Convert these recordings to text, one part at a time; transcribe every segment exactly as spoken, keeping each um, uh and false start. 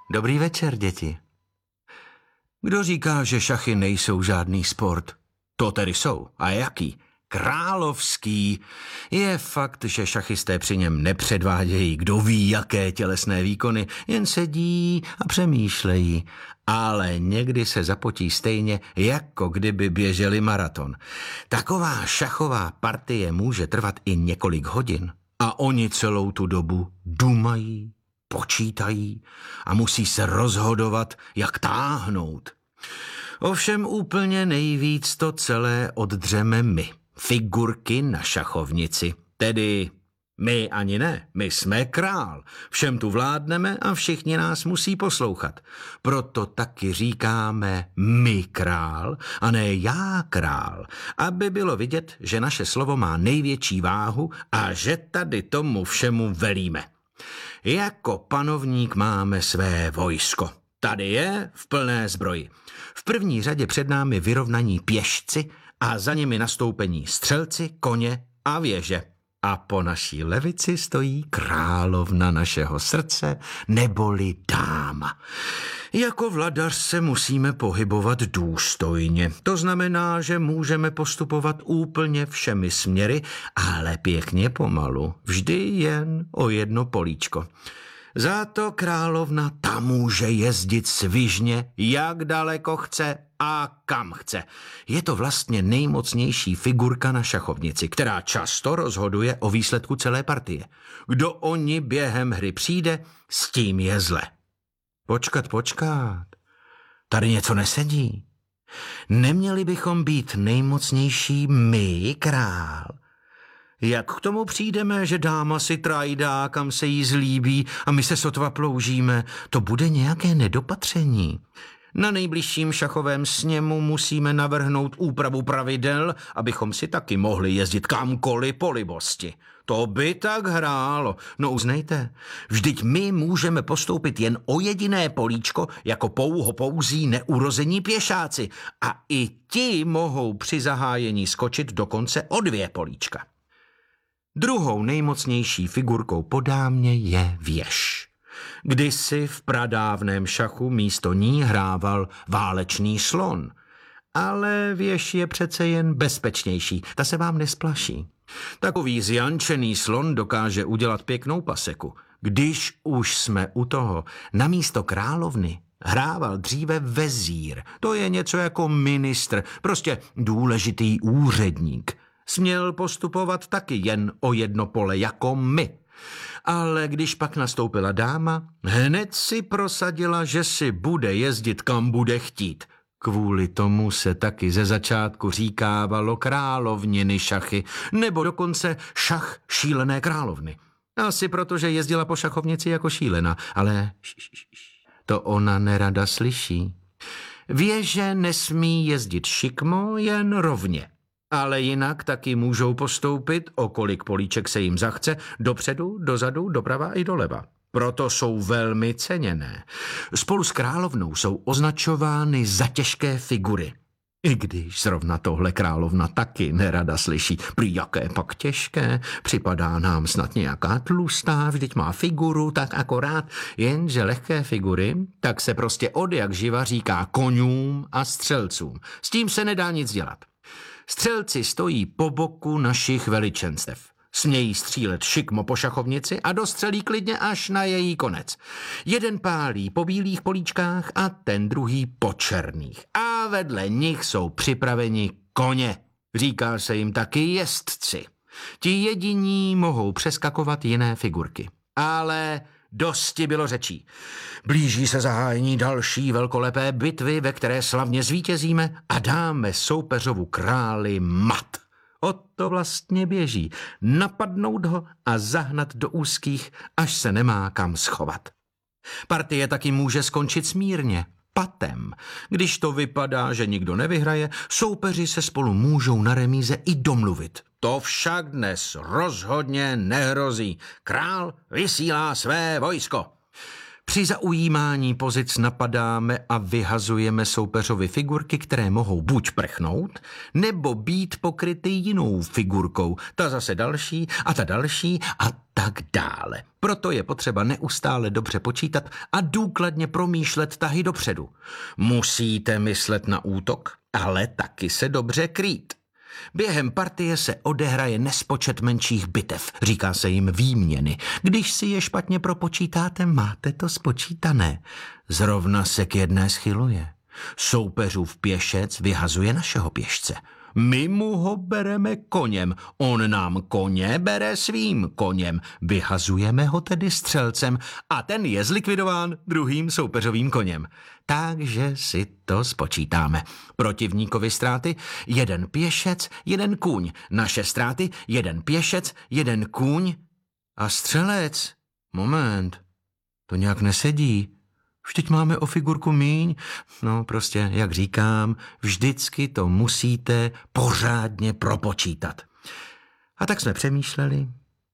Dobrý večer, děti. Kdo říká, že šachy nejsou žádný sport? To tedy jsou. A jaký? Královský. Je fakt, že šachisté při něm nepředvádějí kdo ví jaké tělesné výkony, jen sedí a přemýšlejí. Ale někdy se zapotí stejně, jako kdyby běželi maraton. Taková šachová partie může trvat i několik hodin. A oni celou tu dobu dumají, počítají a musí se rozhodovat, jak táhnout. Ovšem úplně nejvíc to celé oddřeme my, figurky na šachovnici. Tedy my ani ne, my jsme král. Všem tu vládneme a všichni nás musí poslouchat. Proto taky říkáme my král a ne já král, aby bylo vidět, že naše slovo má největší váhu a že tady tomu všemu velíme. Jako panovník máme své vojsko. Tady je v plné zbroji. V první řadě před námi vyrovnaní pěšci a za nimi nastoupení střelci, koně a věže. A po naší levici stojí královna našeho srdce neboli dáma. Jako vladař se musíme pohybovat důstojně. To znamená, že můžeme postupovat úplně všemi směry, ale pěkně pomalu. Vždy jen o jedno políčko. Za to královna ta může jezdit svižně, jak daleko chce a kam chce. Je to vlastně nejmocnější figurka na šachovnici, která často rozhoduje o výsledku celé partie. Kdo o ní během hry přijde, s tím je zle. Počkat, počkat. Tady něco nesedí. Neměli bychom být nejmocnější my, král? Jak k tomu přijdeme, že dáma si trajdá, kam se jí zlíbí a my se sotva ploužíme? To bude nějaké nedopatření. Na nejbližším šachovém sněmu musíme navrhnout úpravu pravidel, abychom si taky mohli jezdit kamkoliv po libosti. To by tak hrálo. No uznejte, vždyť my můžeme postoupit jen o jediné políčko jako pouho pouzí neurození pěšáci a i ti mohou při zahájení skočit dokonce o dvě políčka. Druhou nejmocnější figurkou po dámě je věž. Kdysi v pradávném šachu místo ní hrával válečný slon. Ale věž je přece jen bezpečnější, ta se vám nesplaší. Takový zjančený slon dokáže udělat pěknou paseku. Když už jsme u toho, na místo královny hrával dříve vezír. To je něco jako ministr, prostě důležitý úředník. Směl postupovat taky jen o jedno pole jako my. Ale když pak nastoupila dáma, hned si prosadila, že si bude jezdit kam bude chtít. Kvůli tomu se taky ze začátku říkávalo královniny šachy, nebo dokonce šach šílené královny. Asi proto, že jezdila po šachovnici jako šílená, ale to ona nerada slyší. Věže nesmí jezdit šikmo, jen rovně. Ale jinak taky můžou postoupit, o kolik políček se jim zachce, dopředu, dozadu, doprava i doleva. Proto jsou velmi ceněné. Spolu s královnou jsou označovány za těžké figury. I když zrovna tohle královna taky nerada slyší. Prý jaké pak těžké, připadá nám snad nějaká tlustá, vždyť má figuru, tak akorát. Jenže lehké figury, tak se prostě od jak živa říká koňům a střelcům. S tím se nedá nic dělat. Střelci stojí po boku našich veličenstev. Smějí střílet šikmo po šachovnici a dostřelí klidně až na její konec. Jeden pálí po bílých políčkách a ten druhý po černých. A vedle nich jsou připraveni koně. Říká se jim taky jezdci. Ti jediní mohou přeskakovat jiné figurky. Ale dosti bylo řečí. Blíží se zahájení další velkolepé bitvy, ve které slavně zvítězíme a dáme soupeřovu králi mat. O to vlastně běží. Napadnout ho a zahnat do úzkých, až se nemá kam schovat. Partie taky může skončit smírně, patem. Když to vypadá, že nikdo nevyhraje, soupeři se spolu můžou na remíze i domluvit. To však dnes rozhodně nehrozí. Král vysílá své vojsko. Při zaujímání pozic napadáme a vyhazujeme soupeřovi figurky, které mohou buď prchnout, nebo být pokryty jinou figurkou, ta zase další a ta další a tak dále. Proto je potřeba neustále dobře počítat a důkladně promýšlet tahy dopředu. Musíte myslet na útok, ale taky se dobře krýt. Během partie se odehraje nespočet menších bitev, říká se jim výměny. Když si je špatně propočítáte, máte to spočítané. Zrovna se k jedné schyluje. Soupeřův pěšec vyhazuje našeho pěšce. My mu ho bereme koněm, on nám koně bere svým koněm. Vyhazujeme ho tedy střelcem a ten je zlikvidován druhým soupeřovým koněm. Takže si to spočítáme. Protivníkovi ztráty jeden pěšec, jeden kůň. Naše ztráty jeden pěšec, jeden kůň a střelec. Moment, to nějak nesedí. Vždyť máme o figurku míň. No prostě, jak říkám, vždycky to musíte pořádně propočítat. A tak jsme přemýšleli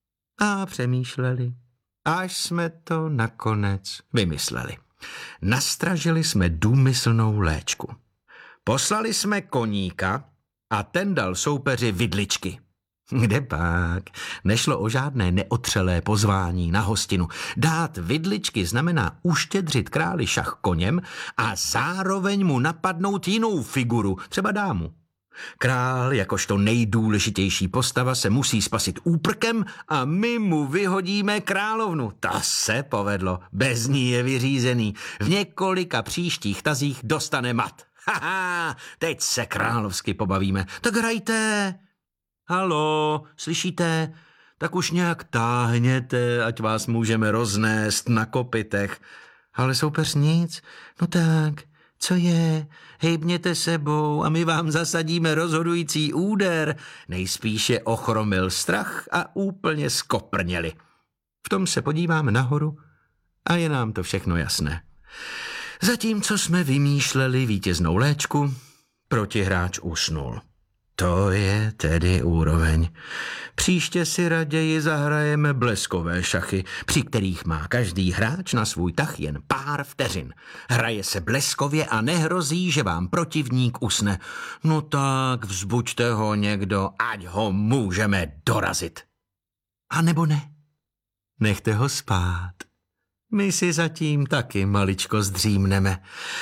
a přemýšleli, až jsme to nakonec vymysleli. Nastražili jsme důmyslnou léčku. Poslali jsme koníka a ten dal soupeři vidličky. Kde pak? Nešlo o žádné neotřelé pozvání na hostinu. Dát vidličky znamená uštědřit králi šach koněm a zároveň mu napadnout jinou figuru, třeba dámu. Král, jakožto nejdůležitější postava, se musí spasit úprkem a my mu vyhodíme královnu. To se povedlo, bez ní je vyřízený. V několika příštích tazích dostane mat. Haha, teď se královsky pobavíme. Tak hrajte. Halo, slyšíte? Tak už nějak táhněte, ať vás můžeme roznést na kopytech. Ale soupeř nic. No tak, co je? Hejbněte sebou a my vám zasadíme rozhodující úder. Nejspíše ochromil strach a úplně skoprněli. V tom se podíváme nahoru a je nám to všechno jasné. Zatímco jsme vymýšleli vítěznou léčku, protihráč usnul. To je tedy úroveň. Příště si raději zahrajeme bleskové šachy, při kterých má každý hráč na svůj tah jen pár vteřin. Hraje se bleskově a nehrozí, že vám protivník usne. No tak vzbuďte ho někdo, ať ho můžeme dorazit. A nebo ne. Nechte ho spát. My si zatím taky maličko zdřímneme.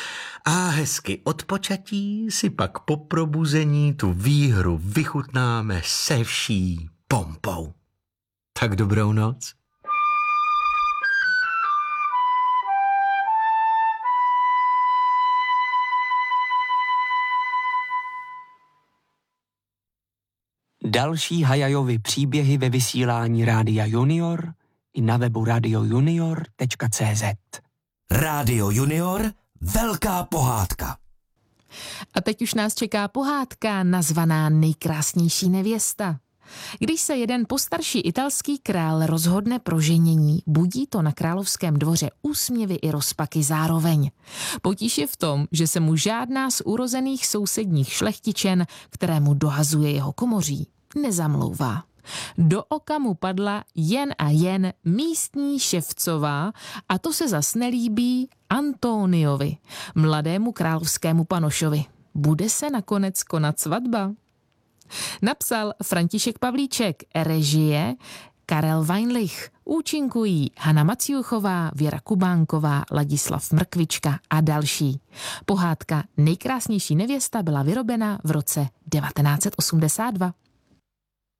A hezky odpočatí si pak po probuzení tu výhru vychutnáme se vší pompou. Tak dobrou noc. Další Hayajovy příběhy ve vysílání Rádia Junior i na webu radio junior tečka cé zet. Rádio Junior, velká pohádka. A teď už nás čeká pohádka nazvaná Nejkrásnější nevěsta. Když se jeden postarší italský král rozhodne pro ženění, budí to na královském dvoře úsměvy i rozpaky zároveň. Potíž je v tom, že se mu žádná z urozených sousedních šlechtičen, kterému dohazuje jeho komoří, nezamlouvá. Do oka mu padla jen a jen místní ševcová a to se zas nelíbí Antoniovi, mladému královskému panošovi. Bude se nakonec konat svatba? Napsal František Pavlíček, režie Karel Weinlich, účinkují Hana Maciuchová, Věra Kubánková, Ladislav Mrkvička a další. Pohádka Nejkrásnější nevěsta byla vyrobena v roce devatenáct set osmdesát dva.